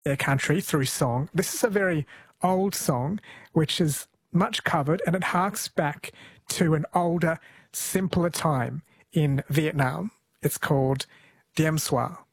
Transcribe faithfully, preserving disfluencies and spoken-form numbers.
their country through song. This is a very old song, which is much covered, and it harks back to an older, simpler time in Vietnam. It's called Diem Soir.